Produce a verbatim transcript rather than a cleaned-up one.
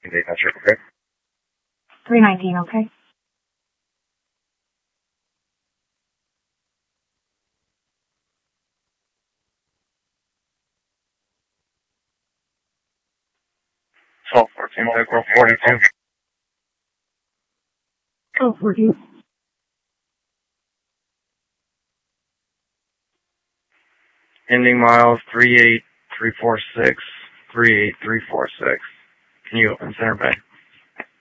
Date not sure, okay? three nineteen, okay? twelve fourteen, April forty-two. twelve fourteen. Ending miles three eight three four six, three eight three four six. Can you open center bay?